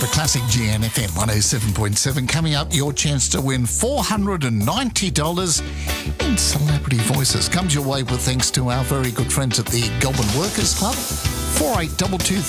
The classic GNFM 107.7. Coming up, your chance to win $490 in Celebrity Voices. Comes your way with thanks to our very good friends at the Goulburn Workers Club. 4822